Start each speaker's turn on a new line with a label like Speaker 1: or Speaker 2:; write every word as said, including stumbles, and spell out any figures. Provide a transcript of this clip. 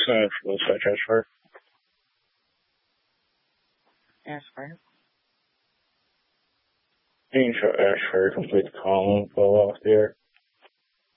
Speaker 1: Uh, we'll start transfer.
Speaker 2: Transfer.
Speaker 1: Being sure Ashford complete the column, fall off there.